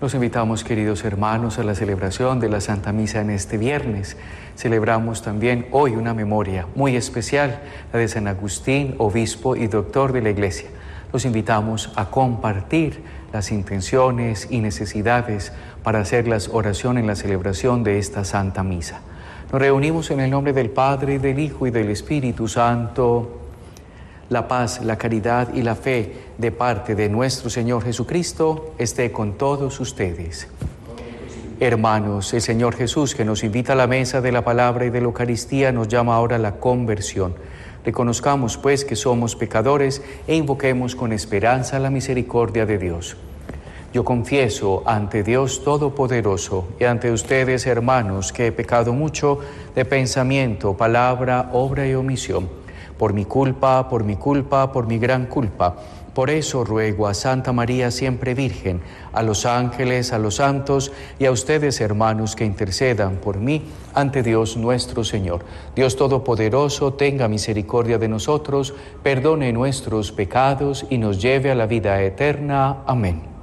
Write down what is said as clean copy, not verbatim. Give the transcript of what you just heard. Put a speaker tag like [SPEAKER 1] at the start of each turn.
[SPEAKER 1] Los invitamos, queridos hermanos, a la celebración de la Santa Misa en este viernes. Celebramos también hoy una memoria muy especial, la de San Agustín, obispo y doctor de la Iglesia. Los invitamos a compartir las intenciones y necesidades para hacer las oraciones en la celebración de esta Santa Misa. Nos reunimos en el nombre del Padre, del Hijo y del Espíritu Santo. La paz, la caridad y la fe de parte de nuestro Señor Jesucristo esté con todos ustedes. Hermanos, el Señor Jesús, que nos invita a la mesa de la palabra y de la Eucaristía, nos llama ahora a la conversión. Reconozcamos, pues, que somos pecadores e invoquemos con esperanza la misericordia de Dios. Yo confieso ante Dios Todopoderoso y ante ustedes, hermanos, que he pecado mucho de pensamiento, palabra, obra y omisión. Por mi culpa, por mi gran culpa. Por eso ruego a Santa María siempre Virgen, a los ángeles, a los santos y a ustedes, hermanos, que intercedan por mí ante Dios nuestro Señor. Dios Todopoderoso, tenga misericordia de nosotros, perdone nuestros pecados y nos lleve a la vida eterna. Amén.